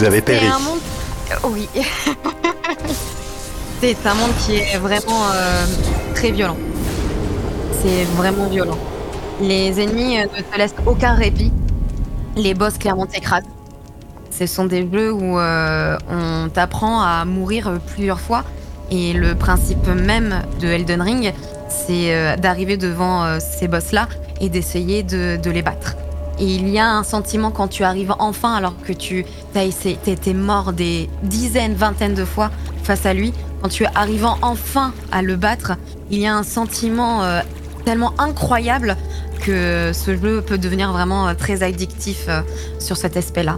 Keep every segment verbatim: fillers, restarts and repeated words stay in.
Vous avez péri. C'est un monde... euh, Oui. C'est un monde qui est vraiment euh, très violent. C'est vraiment violent. Les ennemis euh, ne te laissent aucun répit. Les boss clairement t'écrasent. Ce sont des jeux où euh, on t'apprend à mourir euh, plusieurs fois. Et le principe même de Elden Ring, c'est euh, d'arriver devant euh, ces boss-là et d'essayer de, de les battre. Et il y a un sentiment quand tu arrives enfin, alors que tu t'as essayé, t'es mort des dizaines, vingtaines de fois face à lui. Quand tu arrives enfin à le battre, il y a un sentiment euh, tellement incroyable que ce jeu peut devenir vraiment euh, très addictif euh, sur cet aspect-là.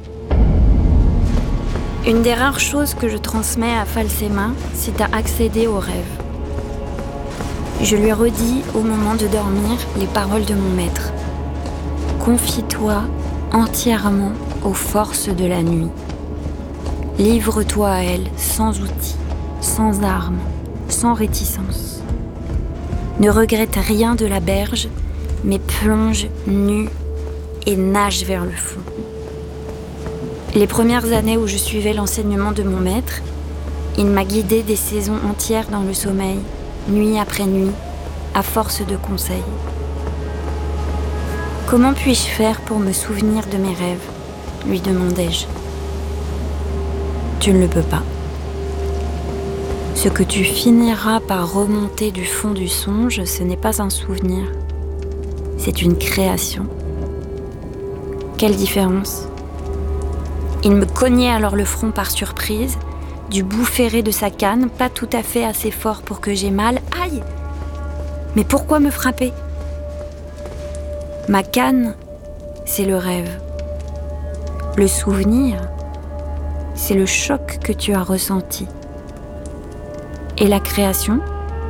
Une des rares choses que je transmets à Falsema, c'est à accéder au rêve. Je lui redis au moment de dormir les paroles de mon maître. Confie-toi entièrement aux forces de la nuit. Livre-toi à elles sans outils, sans armes, sans réticence. Ne regrette rien de la berge, mais plonge nu et nage vers le fond. Les premières années où je suivais l'enseignement de mon maître, il m'a guidée des saisons entières dans le sommeil, nuit après nuit, à force de conseils. Comment puis-je faire pour me souvenir de mes rêves ? Lui demandai-je. Tu ne le peux pas. Ce que tu finiras par remonter du fond du songe, ce n'est pas un souvenir. C'est une création. Quelle différence ? Il me cognait alors le front par surprise, du bout ferré de sa canne, pas tout à fait assez fort pour que j'aie mal. Aïe ! Mais pourquoi me frapper ? Ma canne, c'est le rêve. Le souvenir, c'est le choc que tu as ressenti. Et la création ?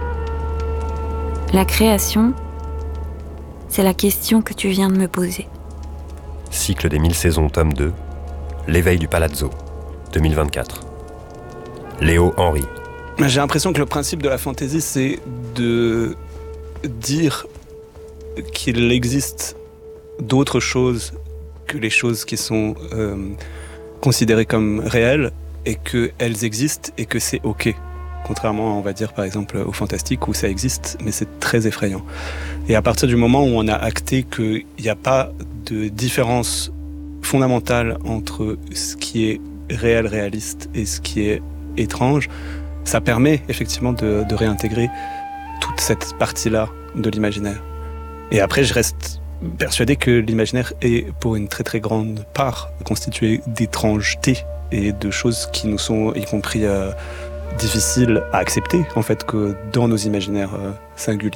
La création, c'est la question que tu viens de me poser. Cycle des mille saisons, tome deux. L'éveil du Palazzo, deux mille vingt-quatre. Léo Henry. J'ai l'impression que le principe de la fantaisie, c'est de dire qu'il existe d'autres choses que les choses qui sont euh, considérées comme réelles et qu'elles existent et que c'est OK. Contrairement, on va dire, par exemple, au fantastique où ça existe, mais c'est très effrayant. Et à partir du moment où on a acté qu'il n'y a pas de différence fondamentale entre ce qui est réel, réaliste et ce qui est étrange, ça permet effectivement de, de réintégrer toute cette partie-là de l'imaginaire. Et après, je reste persuadé que l'imaginaire est pour une très très grande part constitué d'étrangeté et de choses qui nous sont, y compris euh, difficiles à accepter, en fait, que dans nos imaginaires euh, singuliers.